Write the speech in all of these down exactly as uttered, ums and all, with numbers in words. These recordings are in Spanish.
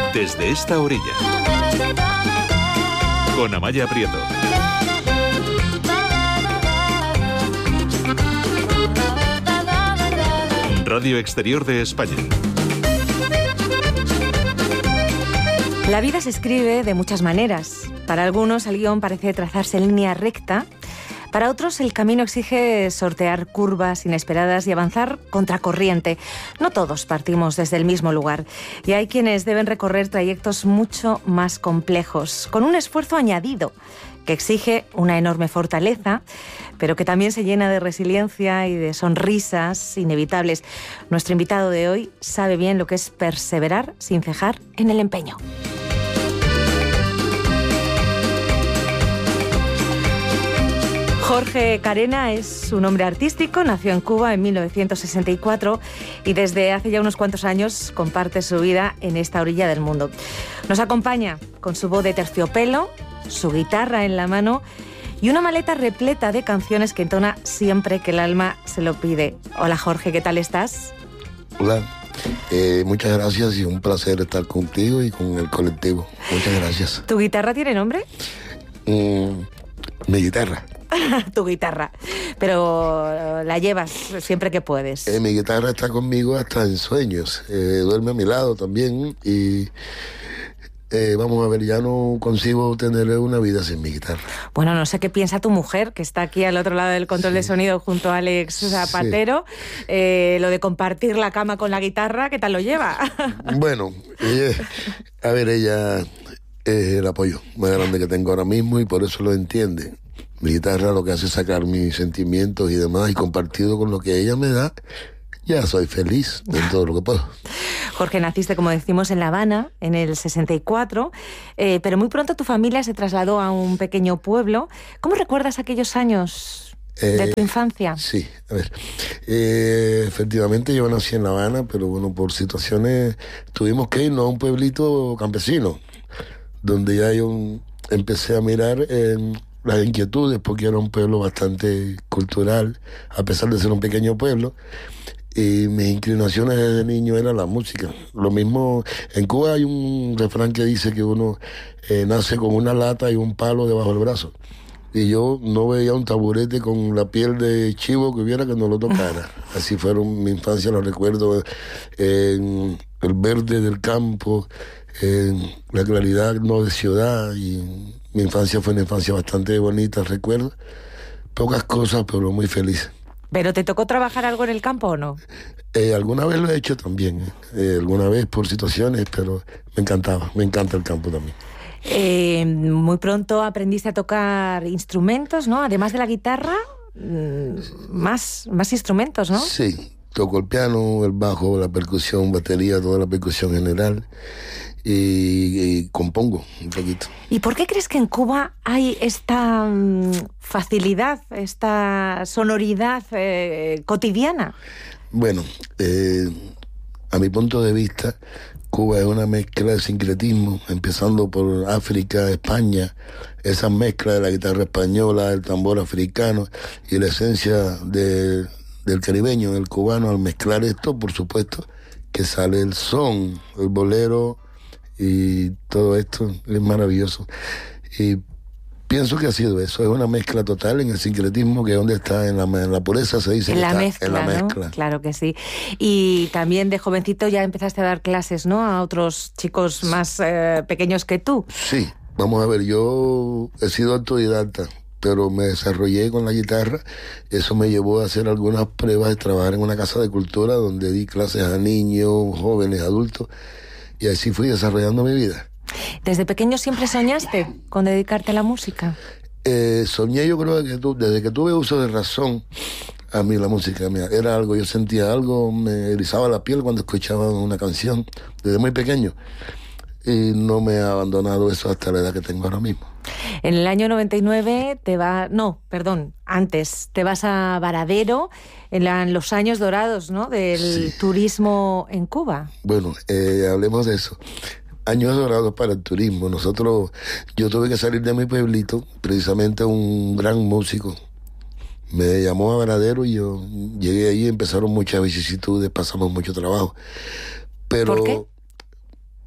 Desde esta orilla, con Amaya Prieto. Radio Exterior de España. La vida se escribe de muchas maneras. Para algunos el guión parece trazarse en línea recta. Para otros el camino exige sortear curvas inesperadas y avanzar contracorriente. No todos partimos desde el mismo lugar. Y hay quienes deben recorrer trayectos mucho más complejos, con un esfuerzo añadido que exige una enorme fortaleza, pero que también se llena de resiliencia y de sonrisas inevitables. Nuestro invitado de hoy sabe bien lo que es perseverar sin cejar en el empeño. Jorge Carena es su nombre artístico, nació en Cuba en mil novecientos sesenta y cuatro y desde hace ya unos cuantos años comparte su vida en esta orilla del mundo. Nos acompaña con su voz de terciopelo, su guitarra en la mano y una maleta repleta de canciones que entona siempre que el alma se lo pide. Hola Jorge, ¿qué tal estás? Hola, eh, muchas gracias y un placer estar contigo y con el colectivo. Muchas gracias. ¿Tu guitarra tiene nombre? Mm, mi guitarra. Tu guitarra, pero la llevas siempre que puedes. Eh, mi guitarra está conmigo hasta en sueños, eh, duerme a mi lado también y eh, vamos a ver, ya no consigo tener una vida sin mi guitarra. Bueno, no sé qué piensa tu mujer, que está aquí al otro lado del control sí. de sonido junto a Alex Zapatero, sí. eh, lo de compartir la cama con la guitarra, ¿qué tal lo lleva? Bueno, ella, a ver, ella es el apoyo más grande que tengo ahora mismo y por eso lo entiende. Mi guitarra lo que hace es sacar mis sentimientos y demás, y compartido con lo que ella me da, ya soy feliz en todo lo que puedo. Jorge, naciste, como decimos, en La Habana, en el sesenta y cuatro, eh, pero muy pronto tu familia se trasladó a un pequeño pueblo. ¿Cómo recuerdas aquellos años eh, de tu infancia? Sí, a ver, eh, efectivamente yo nací en La Habana, pero bueno, por situaciones tuvimos que irnos a un pueblito campesino, donde ya yo empecé a mirar en las inquietudes, porque era un pueblo bastante cultural, a pesar de ser un pequeño pueblo, y mis inclinaciones desde niño era la música. Lo mismo, en Cuba hay un refrán que dice que uno eh, nace con una lata y un palo debajo del brazo, y yo no veía un taburete con la piel de chivo que hubiera que no lo tocara. Así fueron mi infancia, lo recuerdo en el verde del campo, en la claridad no de ciudad, y mi infancia fue una infancia bastante bonita, recuerdo. Pocas cosas, pero muy feliz. ¿Pero te tocó trabajar algo en el campo o no? Eh, alguna vez lo he hecho también, eh, alguna vez por situaciones, pero me encantaba, me encanta el campo también. Eh, muy pronto aprendiste a tocar instrumentos, ¿no? Además de la guitarra, más, más instrumentos, ¿no? Sí, toco el piano, el bajo, la percusión, batería, toda la percusión general. Y, y compongo un poquito. ¿Y por qué crees que en Cuba hay esta um, facilidad, esta sonoridad eh, cotidiana? Bueno, eh, a mi punto de vista, Cuba es una mezcla de sincretismo, empezando por África, España, esa mezcla de la guitarra española, el tambor africano y la esencia de, del caribeño, del cubano. Al mezclar esto, por supuesto, que sale el son, el bolero, y todo esto es maravilloso. Y pienso que ha sido eso, es una mezcla total en el sincretismo, que es donde está, en la, en la pureza se dice en que la está, mezcla, en la ¿no? mezcla. Claro que sí. Y también de jovencito ya empezaste a dar clases, ¿no? A otros chicos más eh, pequeños que tú. Sí, vamos a ver, yo he sido autodidacta, pero me desarrollé con la guitarra. Eso me llevó a hacer algunas pruebas de trabajar en una casa de cultura donde di clases a niños, jóvenes, adultos, y así fui desarrollando mi vida. ¿Desde pequeño siempre soñaste con dedicarte a la música? Eh, soñé, yo creo que tú, desde que tuve uso de razón, a mí la música mía era algo, yo sentía algo, me erizaba la piel cuando escuchaba una canción, desde muy pequeño. Y no me ha abandonado eso hasta la edad que tengo ahora mismo. En el año noventa y nueve te va, no, perdón, antes, te vas a Varadero, en, la, en los años dorados, ¿no?, del sí. turismo en Cuba. Bueno, eh, hablemos de eso. Años dorados para el turismo. Nosotros, yo tuve que salir de mi pueblito, precisamente un gran músico me llamó a Varadero y yo llegué allí, empezaron muchas vicisitudes, pasamos mucho trabajo. Pero ¿por qué?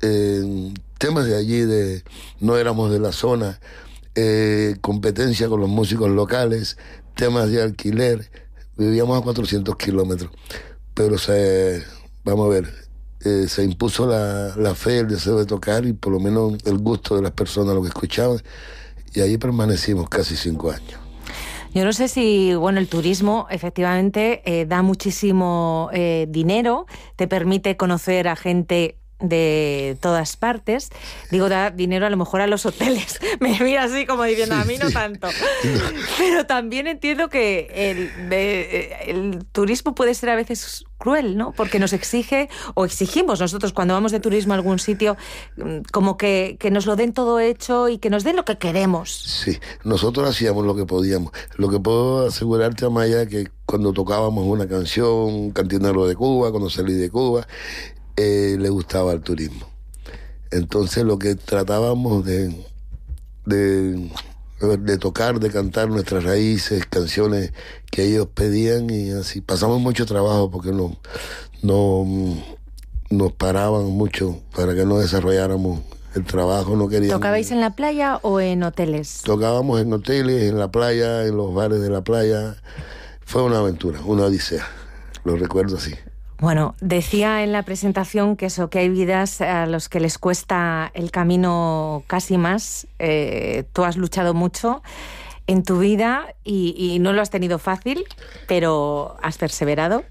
eh, temas de allí, de no éramos de la zona, eh, competencia con los músicos locales, temas de alquiler, vivíamos a cuatrocientos kilómetros, pero se, vamos a ver, eh, se impuso la, la fe, el deseo de tocar y por lo menos el gusto de las personas, lo que escuchaban, y ahí permanecimos casi cinco años. Yo no sé si, bueno, el turismo efectivamente eh, da muchísimo eh, dinero, te permite conocer a gente de todas partes. Digo, da dinero a lo mejor a los hoteles. Me mira así como diciendo, sí, a mí no sí. tanto. Pero también entiendo que el, de, el turismo puede ser a veces cruel, ¿no? Porque nos exige, o exigimos nosotros cuando vamos de turismo a algún sitio, como que, que nos lo den todo hecho y que nos den lo que queremos. Sí, nosotros hacíamos lo que podíamos. Lo que puedo asegurarte, Amaya, que cuando tocábamos una canción, Cantinero de Cuba, cuando salí de Cuba, Eh, le gustaba el turismo. Entonces lo que tratábamos de, de, de tocar, de cantar nuestras raíces, canciones que ellos pedían, y así pasamos mucho trabajo porque no, no nos paraban mucho para que no desarrolláramos el trabajo. No queríamos. ¿Tocabais en la playa o en hoteles? Tocábamos en hoteles, en la playa, en los bares de la playa. Fue una aventura, una odisea, lo recuerdo así. Bueno, decía en la presentación que eso, que hay vidas a los que les cuesta el camino casi más. Eh, tú has luchado mucho en tu vida y, y no lo has tenido fácil, pero has perseverado.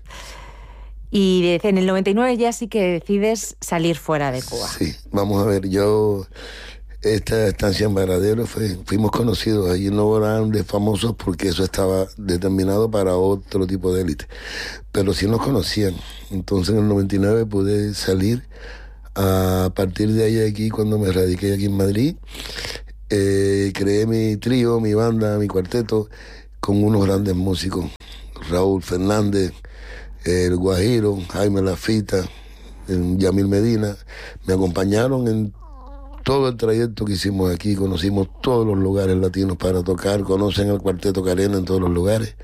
Y en el noventa y nueve ya sí que decides salir fuera de Cuba. Sí, vamos a ver, yo... Esta estancia en Varadero fue, fuimos conocidos, allí no eran de famosos porque eso estaba determinado para otro tipo de élite, pero sí nos conocían. Entonces en el noventa y nueve pude salir. A partir de ahí, aquí, cuando me radiqué aquí en Madrid, eh, creé mi trío, mi banda, mi cuarteto, con unos grandes músicos, Raúl Fernández, el Guajiro, Jaime Lafita, Yamil Medina. Me acompañaron en todo el trayecto que hicimos aquí, conocimos todos los lugares latinos para tocar, conocen el Cuarteto Carena en todos los lugares,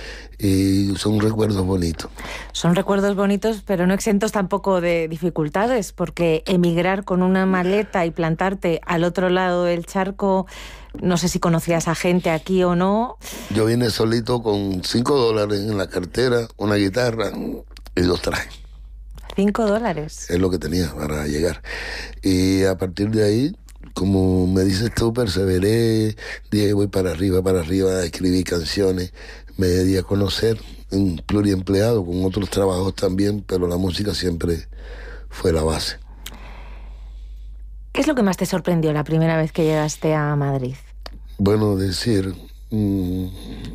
y son recuerdos bonitos. Son recuerdos bonitos, pero no exentos tampoco de dificultades, porque emigrar con una maleta y plantarte al otro lado del charco, no sé si conocías a gente aquí o no. Yo vine solito con cinco dólares en la cartera, una guitarra, y los traje. Cinco dólares. Es lo que tenía para llegar. Y a partir de ahí, como me dices tú, perseveré, dije voy para arriba, para arriba, escribí canciones, me di a conocer, un pluriempleado con otros trabajos también, pero la música siempre fue la base. ¿Qué es lo que más te sorprendió la primera vez que llegaste a Madrid? Bueno, decir, mmm,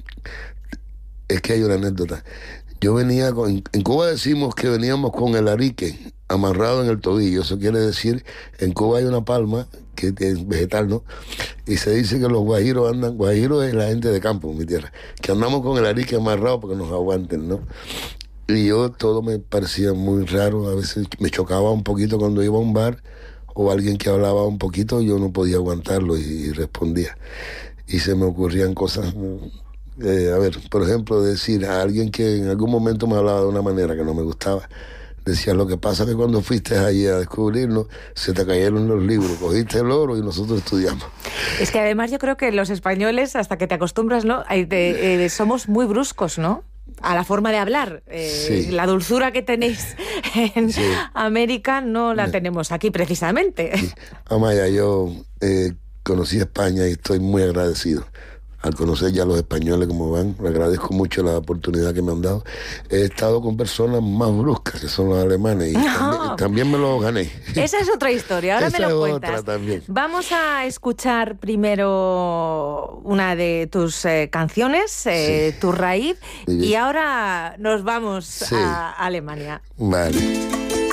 es que hay una anécdota. Yo venía con, en Cuba decimos que veníamos con el arique amarrado en el tobillo. Eso quiere decir, en Cuba hay una palma que es vegetal, ¿no? Y se dice que los guajiros andan, guajiros es la gente de campo, mi tierra, que andamos con el arique amarrado para que nos aguanten, ¿no? Y yo todo me parecía muy raro, a veces me chocaba un poquito cuando iba a un bar o alguien que hablaba un poquito, yo no podía aguantarlo y, y respondía. Y se me ocurrían cosas... Eh, a ver, por ejemplo, decir a alguien que en algún momento me hablaba de una manera que no me gustaba, decía, lo que pasa es que cuando fuiste allí a descubrirnos, se te cayeron los libros, cogiste el oro y nosotros estudiamos. Es que además yo creo que los españoles, hasta que te acostumbras, ¿no? Eh, eh, somos muy bruscos, ¿no? A la forma de hablar. Eh, sí. La dulzura que tenéis en sí. América no la tenemos aquí precisamente. Sí. Amaya, yo eh, conocí España y estoy muy agradecido. Al conocer ya a los españoles como van, le agradezco mucho la oportunidad que me han dado. He estado con personas más bruscas, que son los alemanes, y no. también, también me lo gané. Esa es otra historia, ahora Esa me lo es cuentas. Otra también. Vamos a escuchar primero una de tus eh, canciones, eh, sí. Tu Raíz, sí. Y ahora nos vamos sí. a Alemania. Vale.